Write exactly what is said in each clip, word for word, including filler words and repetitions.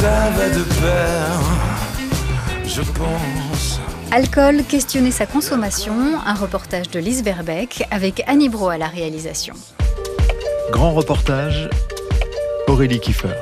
ça va de pair, je pense. Alcool, questionner sa consommation, un reportage de Lise Verbeek avec Annie Brault à la réalisation. Grand reportage, Aurélie Kiefer.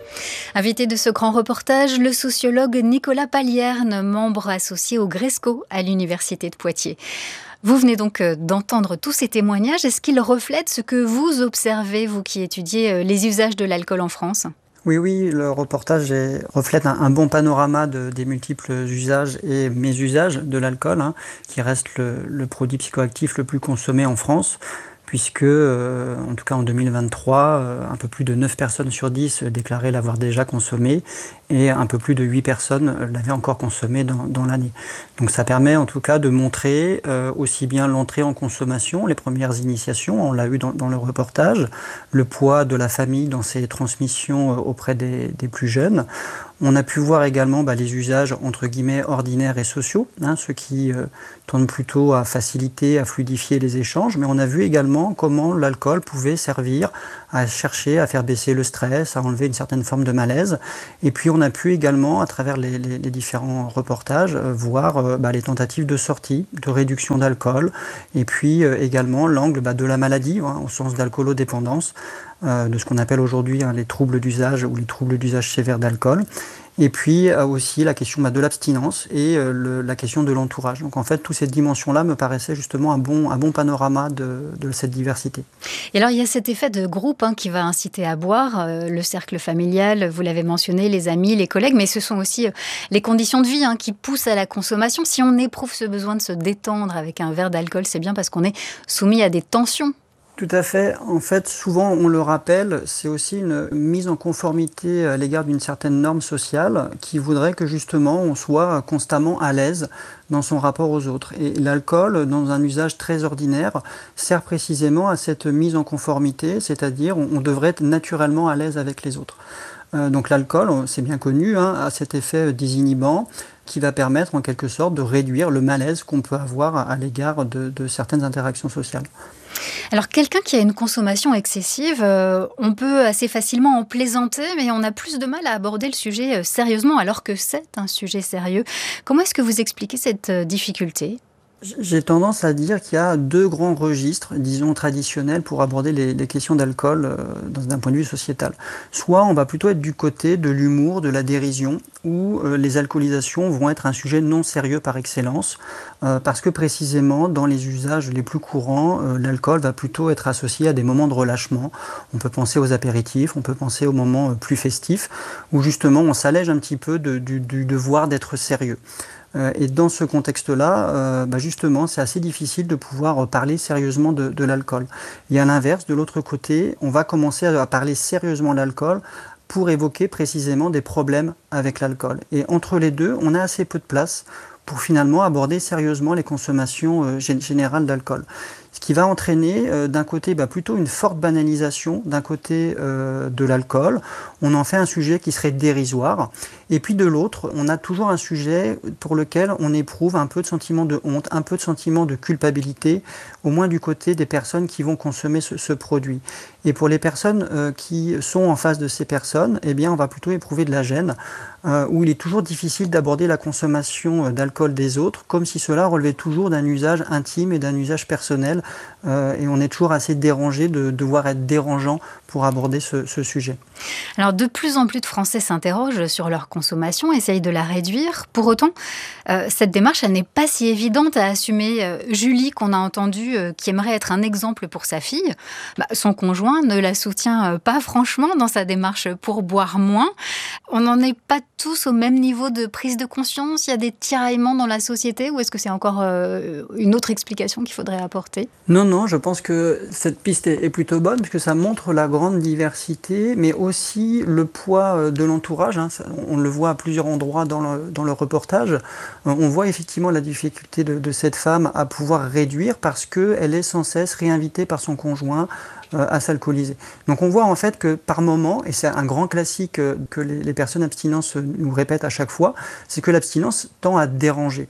Invité de ce grand reportage, le sociologue Nicolas Palierne, membre associé au Gresco à l'Université de Poitiers. Vous venez donc d'entendre tous ces témoignages. Est-ce qu'ils reflètent ce que vous observez, vous qui étudiez les usages de l'alcool en France ? Oui, oui, le reportage est, reflète un, un bon panorama de, des multiples usages et mésusages de l'alcool, hein, qui reste le, le produit psychoactif le plus consommé en France, puisque, euh, en tout cas en deux mille vingt-trois, euh, un peu plus de neuf personnes sur dix déclaraient l'avoir déjà consommé, et un peu plus de huit personnes l'avaient encore consommé dans, dans l'année. Donc ça permet en tout cas de montrer euh, aussi bien l'entrée en consommation, les premières initiations, on l'a eu dans, dans le reportage, le poids de la famille dans ses transmissions auprès des, des plus jeunes. On a pu voir également bah, les usages entre guillemets ordinaires et sociaux, hein, ceux qui euh, tendent plutôt à faciliter, à fluidifier les échanges, mais on a vu également comment l'alcool pouvait servir à chercher à faire baisser le stress, à enlever une certaine forme de malaise. Et puis on a pu également, à travers les, les, les différents reportages, euh, voir euh, bah, les tentatives de sortie, de réduction d'alcool, et puis euh, également l'angle bah, de la maladie, hein, au sens d'alcoolodépendance, euh, de ce qu'on appelle aujourd'hui hein, les troubles d'usage ou les troubles d'usage sévère d'alcool. Et puis euh, aussi la question bah, de l'abstinence et euh, le, la question de l'entourage. Donc en fait, toutes ces dimensions-là me paraissaient justement un bon, un bon panorama de, de cette diversité. Et alors il y a cet effet de groupe hein, qui va inciter à boire, euh, le cercle familial, vous l'avez mentionné, les amis, les collègues, mais ce sont aussi euh, les conditions de vie hein, qui poussent à la consommation. Si on éprouve ce besoin de se détendre avec un verre d'alcool, c'est bien parce qu'on est soumis à des tensions. Tout à fait. En fait, souvent, on le rappelle, c'est aussi une mise en conformité à l'égard d'une certaine norme sociale qui voudrait que justement on soit constamment à l'aise dans son rapport aux autres. Et l'alcool, dans un usage très ordinaire, sert précisément à cette mise en conformité, c'est-à-dire on devrait être naturellement à l'aise avec les autres. Euh, donc l'alcool, c'est bien connu, hein, a cet effet désinhibant qui va permettre en quelque sorte de réduire le malaise qu'on peut avoir à, à l'égard de, de certaines interactions sociales. Alors quelqu'un qui a une consommation excessive, euh, on peut assez facilement en plaisanter, mais on a plus de mal à aborder le sujet euh, sérieusement, alors que c'est un sujet sérieux. Comment est-ce que vous expliquez cette euh, difficulté ? J'ai tendance à dire qu'il y a deux grands registres, disons traditionnels, pour aborder les, les questions d'alcool euh, d'un point de vue sociétal. Soit on va plutôt être du côté de l'humour, de la dérision, où euh, les alcoolisations vont être un sujet non sérieux par excellence, euh, parce que précisément dans les usages les plus courants, euh, l'alcool va plutôt être associé à des moments de relâchement. On peut penser aux apéritifs, on peut penser aux moments euh, plus festifs, où justement on s'allège un petit peu de, du, du devoir d'être sérieux. Et dans ce contexte-là, euh, bah justement, c'est assez difficile de pouvoir parler sérieusement de, de l'alcool. Et à l'inverse, de l'autre côté, on va commencer à parler sérieusement de l'alcool pour évoquer précisément des problèmes avec l'alcool. Et entre les deux, on a assez peu de place pour finalement aborder sérieusement les consommations euh, générales d'alcool. Ce qui va entraîner euh, d'un côté bah, plutôt une forte banalisation d'un côté euh, de l'alcool. On en fait un sujet qui serait dérisoire. Et puis de l'autre, on a toujours un sujet pour lequel on éprouve un peu de sentiment de honte, un peu de sentiment de culpabilité, au moins du côté des personnes qui vont consommer ce, ce produit. Et pour les personnes euh, qui sont en face de ces personnes, eh bien, on va plutôt éprouver de la gêne, euh, où il est toujours difficile d'aborder la consommation d'alcool des autres, comme si cela relevait toujours d'un usage intime et d'un usage personnel. Euh, et on est toujours assez dérangé de devoir être dérangeant pour aborder ce, ce sujet. Alors, de plus en plus de Français s'interrogent sur leur consommation, essayent de la réduire. Pour autant, euh, cette démarche, elle n'est pas si évidente à assumer. Euh, Julie, qu'on a entendue, euh, qui aimerait être un exemple pour sa fille, bah, son conjoint ne la soutient pas franchement dans sa démarche pour boire moins. On n'en est pas tous au même niveau de prise de conscience. Il y a des tiraillements dans la société, ou est-ce que c'est encore euh, une autre explication qu'il faudrait apporter ? Non, non, je pense que cette piste est, est plutôt bonne, puisque ça montre la grande diversité, mais aussi le poids de l'entourage. Hein. On le voit à plusieurs endroits dans le, dans le reportage. On voit effectivement la difficulté de, de cette femme à pouvoir réduire parce qu'elle est sans cesse réinvitée par son conjoint à s'alcooliser. Donc on voit en fait que par moment, et c'est un grand classique que les, les personnes abstinentes nous répètent à chaque fois, c'est que l'abstinence tend à déranger.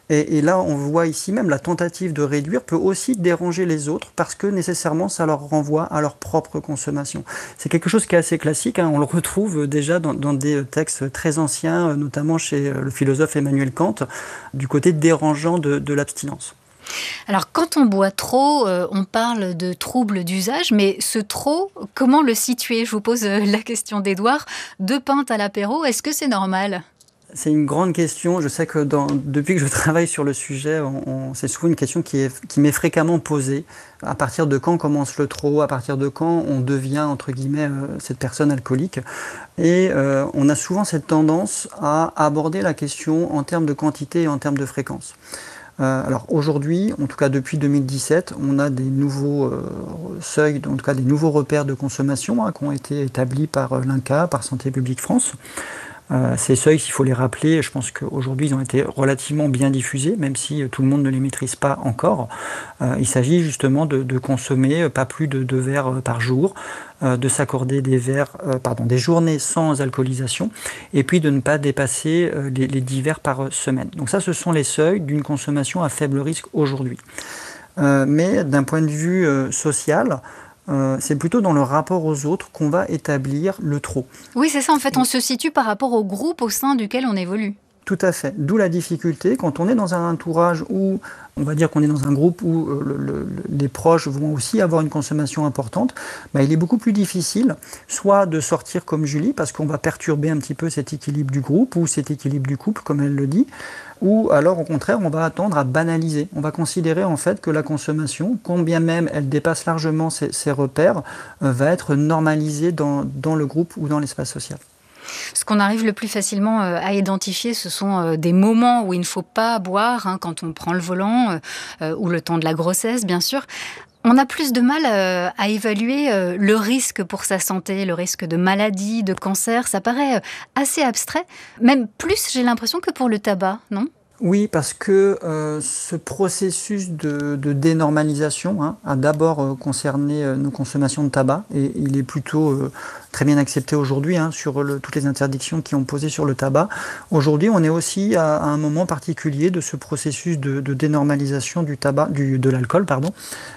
Et, et là, on voit ici même la tentative de réduire peut aussi déranger les autres parce que nécessairement, ça leur renvoie à leur propre consommation. C'est quelque chose qui est assez classique, hein, on le retrouve déjà dans, dans des textes très anciens, notamment chez le philosophe Emmanuel Kant, du côté dérangeant de, de l'abstinence. Alors, quand on boit trop, euh, on parle de troubles d'usage, mais ce trop, comment le situer? Je vous pose euh, la question d'Édouard. Deux pintes à l'apéro, est-ce que c'est normal? C'est une grande question. Je sais que dans, depuis que je travaille sur le sujet, on, on, c'est souvent une question qui, est, qui m'est fréquemment posée. À partir de quand commence le trop? À partir de quand on devient, entre guillemets, euh, cette personne alcoolique? Et euh, on a souvent cette tendance à aborder la question en termes de quantité et en termes de fréquence. Euh, alors aujourd'hui, en tout cas depuis deux mille dix-sept, on a des nouveaux euh, seuils, en tout cas des nouveaux repères de consommation hein, qui ont été établis par euh, l'I N C A, par Santé publique France. Euh, ces seuils, s'il faut les rappeler, je pense qu'aujourd'hui ils ont été relativement bien diffusés, même si euh, tout le monde ne les maîtrise pas encore. Euh, il s'agit justement de, de consommer euh, pas plus de deux verres euh, par jour, euh, de s'accorder des verres, euh, pardon, des journées sans alcoolisation, et puis de ne pas dépasser euh, les, les dix verres par semaine. Donc ça, ce sont les seuils d'une consommation à faible risque aujourd'hui. Euh, mais d'un point de vue euh, social, Euh, c'est plutôt dans le rapport aux autres qu'on va établir le trop. Oui, c'est ça. En fait, on se situe par rapport au groupe au sein duquel on évolue. Tout à fait. D'où la difficulté, quand on est dans un entourage où, on va dire qu'on est dans un groupe où euh, le, le, les proches vont aussi avoir une consommation importante, bah, il est beaucoup plus difficile, soit de sortir comme Julie, parce qu'on va perturber un petit peu cet équilibre du groupe, ou cet équilibre du couple, comme elle le dit, ou alors au contraire, on va attendre à banaliser. On va considérer en fait que la consommation, combien même elle dépasse largement ses, ses repères, euh, va être normalisée dans, dans le groupe ou dans l'espace social. Ce qu'on arrive le plus facilement à identifier, ce sont des moments où il ne faut pas boire, hein, quand on prend le volant, euh, ou le temps de la grossesse, bien sûr. On a plus de mal euh, à évaluer euh, le risque pour sa santé, le risque de maladie, de cancer. Ça paraît assez abstrait, même plus, j'ai l'impression, que pour le tabac, non ? Oui, parce que euh, ce processus de, de dénormalisation hein, a d'abord euh, concerné euh, nos consommations de tabac et il est plutôt euh, très bien accepté aujourd'hui hein, sur le, toutes les interdictions qui ont posé sur le tabac. Aujourd'hui, on est aussi à, à un moment particulier de ce processus de, de dénormalisation du tabac, du, de l'alcool, pardon,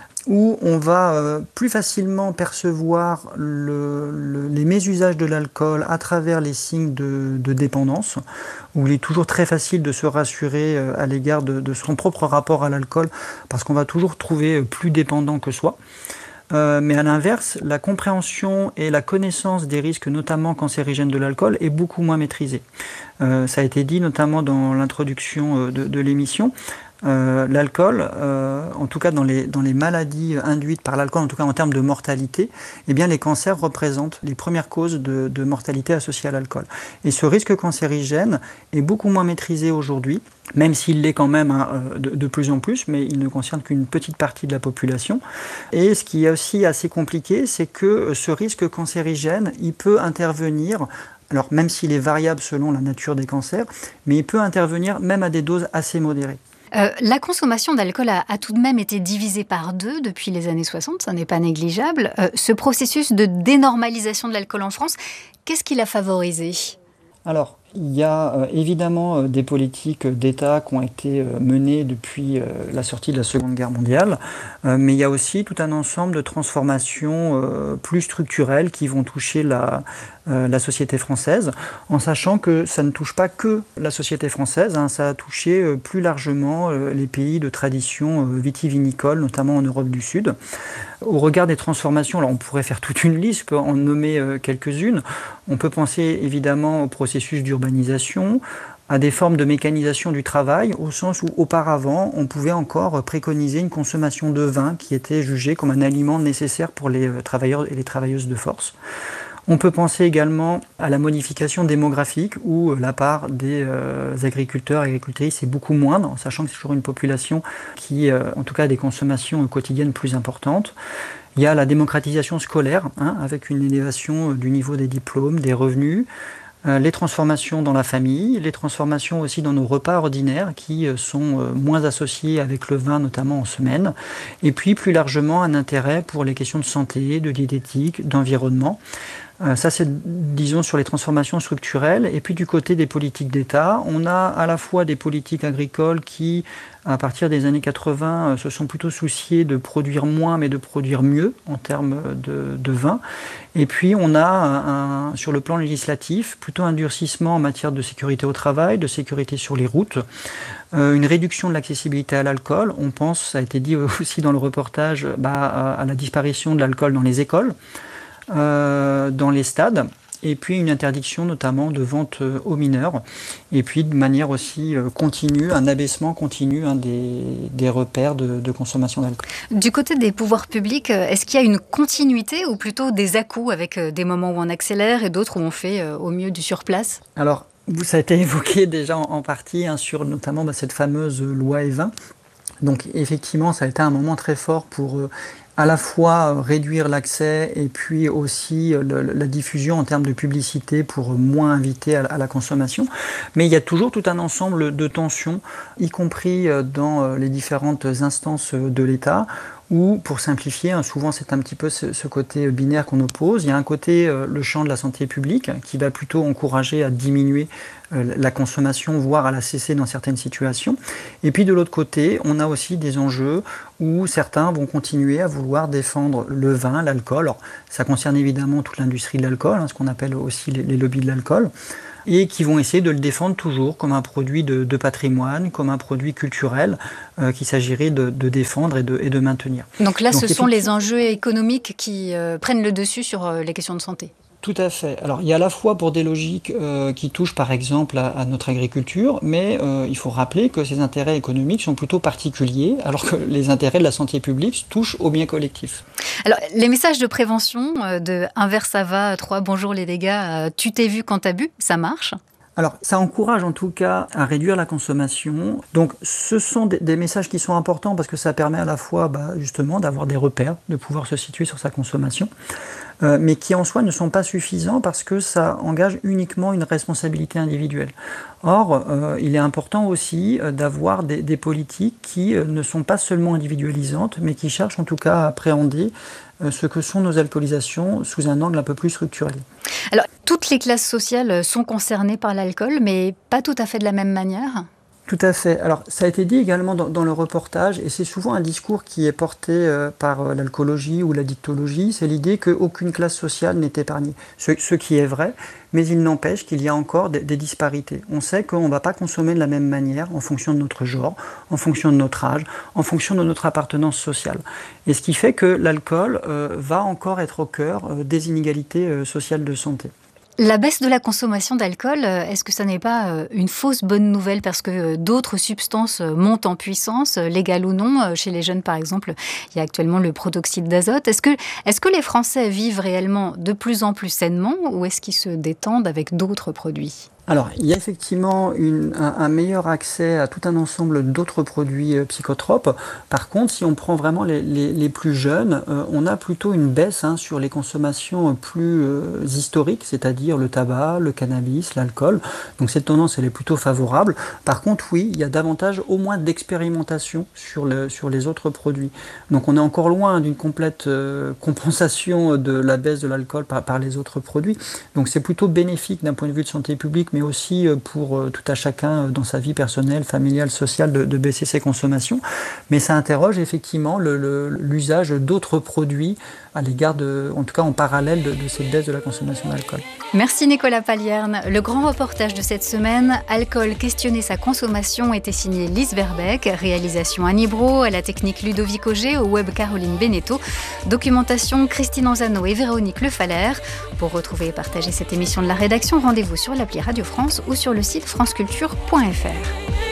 où on va euh, plus facilement percevoir le, le, les mésusages de l'alcool à travers les signes de, de dépendance, où il est toujours très facile de se rassurer euh, à l'égard de, de son propre rapport à l'alcool, parce qu'on va toujours trouver plus dépendant que soi. Euh, mais à l'inverse, la compréhension et la connaissance des risques, notamment cancérigènes de l'alcool, est beaucoup moins maîtrisée. Euh, ça a été dit notamment dans l'introduction de, de l'émission. Euh, l'alcool, euh, en tout cas dans les, dans les maladies induites par l'alcool, en tout cas en termes de mortalité, eh bien les cancers représentent les premières causes de, de mortalité associées à l'alcool. Et ce risque cancérigène est beaucoup moins maîtrisé aujourd'hui, même s'il l'est quand même hein, de, de plus en plus, mais il ne concerne qu'une petite partie de la population. Et ce qui est aussi assez compliqué, c'est que ce risque cancérigène, il peut intervenir, alors même s'il est variable selon la nature des cancers, mais il peut intervenir même à des doses assez modérées. Euh, la consommation d'alcool a, a tout de même été divisée par deux depuis les années soixante, ça n'est pas négligeable. Euh, ce processus de dénormalisation de l'alcool en France, qu'est-ce qui l'a favorisé ? Alors, il y a euh, évidemment euh, des politiques d'État qui ont été euh, menées depuis euh, la sortie de la Seconde Guerre mondiale, euh, mais il y a aussi tout un ensemble de transformations euh, plus structurelles qui vont toucher la, euh, la société française, en sachant que ça ne touche pas que la société française, hein, ça a touché euh, plus largement euh, les pays de tradition euh, vitivinicole, notamment en Europe du Sud. Au regard des transformations, alors on pourrait faire toute une liste, on peut en nommer euh, quelques-unes. On peut penser évidemment au processus d'urbanisation, à des formes de mécanisation du travail, au sens où auparavant on pouvait encore préconiser une consommation de vin qui était jugée comme un aliment nécessaire pour les travailleurs et les travailleuses de force. On peut penser également à la modification démographique où la part des euh, agriculteurs et agricultrices est beaucoup moindre, en sachant que c'est toujours une population qui, euh, en tout cas, a des consommations quotidiennes plus importantes. Il y a la démocratisation scolaire, hein, avec une élévation du niveau des diplômes, des revenus, euh, les transformations dans la famille, les transformations aussi dans nos repas ordinaires qui euh, sont euh, moins associés avec le vin, notamment en semaine, et puis plus largement un intérêt pour les questions de santé, de diététique, d'environnement. Euh, ça, c'est, disons, sur les transformations structurelles. Et puis, du côté des politiques d'État, on a à la fois des politiques agricoles qui, à partir des années quatre-vingts, euh, se sont plutôt souciées de produire moins, mais de produire mieux en termes de, de vin. Et puis, on a, un, sur le plan législatif, plutôt un durcissement en matière de sécurité au travail, de sécurité sur les routes, euh, une réduction de l'accessibilité à l'alcool. On pense, ça a été dit aussi dans le reportage, bah, à la disparition de l'alcool dans les écoles. Euh, dans les stades, et puis une interdiction notamment de vente euh, aux mineurs, et puis de manière aussi euh, continue, un abaissement continu hein, des, des repères de, de consommation d'alcool. Du côté des pouvoirs publics, est-ce qu'il y a une continuité ou plutôt des à-coups avec des moments où on accélère et d'autres où on fait euh, au mieux du surplace ? Alors, ça a été évoqué déjà en, en partie hein, sur notamment bah, cette fameuse loi E vingt. Donc effectivement, ça a été un moment très fort pour euh, à la fois réduire l'accès et puis aussi le, la diffusion en termes de publicité pour moins inviter à, à la consommation. Mais il y a toujours tout un ensemble de tensions, y compris dans les différentes instances de l'État, où, pour simplifier, hein, souvent c'est un petit peu ce, ce côté binaire qu'on oppose. Il y a un côté, euh, le champ de la santé publique, qui va plutôt encourager à diminuer euh, la consommation, voire à la cesser dans certaines situations. Et puis de l'autre côté, on a aussi des enjeux où certains vont continuer à vouloir défendre le vin, l'alcool. Alors, ça concerne évidemment toute l'industrie de l'alcool, hein, ce qu'on appelle aussi les, les lobbies de l'alcool, et qui vont essayer de le défendre toujours comme un produit de, de patrimoine, comme un produit culturel euh, qu'il s'agirait de, de défendre et de, et de maintenir. Donc là, Donc, ce sont les enjeux économiques qui euh, prennent le dessus sur euh, les questions de santé. Tout à fait. Alors, il y a à la fois pour des logiques euh, qui touchent par exemple à, à notre agriculture, mais euh, il faut rappeler que ces intérêts économiques sont plutôt particuliers, alors que les intérêts de la santé publique touchent au bien collectif. Alors, les messages de prévention, euh, de un verre ça va, trois bonjour les dégâts, euh, tu t'es vu quand t'as bu, ça marche ? Alors, ça encourage en tout cas à réduire la consommation. Donc, ce sont des, des messages qui sont importants parce que ça permet à la fois bah, justement d'avoir des repères, de pouvoir se situer sur sa consommation, euh, mais qui en soi ne sont pas suffisants parce que ça engage uniquement une responsabilité individuelle. Or, euh, il est important aussi euh, d'avoir des, des politiques qui euh, ne sont pas seulement individualisantes, mais qui cherchent en tout cas à appréhender euh, ce que sont nos alcoolisations sous un angle un peu plus structurel. Alors, toutes les classes sociales sont concernées par l'alcool, mais pas tout à fait de la même manière ? Tout à fait. Alors, ça a été dit également dans, dans le reportage, et c'est souvent un discours qui est porté euh, par euh, l'alcoolologie ou la dictologie, c'est l'idée qu'aucune classe sociale n'est épargnée. Ce, ce qui est vrai, mais il n'empêche qu'il y a encore des, des disparités. On sait qu'on ne va pas consommer de la même manière en fonction de notre genre, en fonction de notre âge, en fonction de notre appartenance sociale. Et ce qui fait que l'alcool euh, va encore être au cœur euh, des inégalités euh, sociales de santé. La baisse de la consommation d'alcool, est-ce que ça n'est pas une fausse bonne nouvelle parce que d'autres substances montent en puissance, légales ou non ? Chez les jeunes, par exemple, il y a actuellement le protoxyde d'azote. Est-ce que, est-ce que les Français vivent réellement de plus en plus sainement ou est-ce qu'ils se détendent avec d'autres produits ? Alors, il y a effectivement une, un, un meilleur accès à tout un ensemble d'autres produits euh, psychotropes. Par contre, si on prend vraiment les, les, les plus jeunes, euh, on a plutôt une baisse hein, sur les consommations plus euh, historiques, c'est-à-dire le tabac, le cannabis, l'alcool. Donc cette tendance, elle est plutôt favorable. Par contre, oui, il y a davantage au moins d'expérimentation sur, le, sur les autres produits. Donc on est encore loin d'une complète euh, compensation de la baisse de l'alcool par, par les autres produits. Donc c'est plutôt bénéfique d'un point de vue de santé publique, mais mais aussi pour tout à chacun dans sa vie personnelle, familiale, sociale, de, de baisser ses consommations. Mais ça interroge effectivement le, le, l'usage d'autres produits à l'égard de, en tout cas en parallèle de, de cette baisse de la consommation d'alcool. Merci Nicolas Palierne. Le grand reportage de cette semaine, Alcool, questionner sa consommation, était signé Lise Verbeek, réalisation Annie Brault, à la technique Ludovic Auger, au web Caroline Beneteau, documentation Christine Anzano et Véronique Lefaller. Pour retrouver et partager cette émission de la rédaction, rendez-vous sur l'appli Radio France ou sur le site franceculture point f r.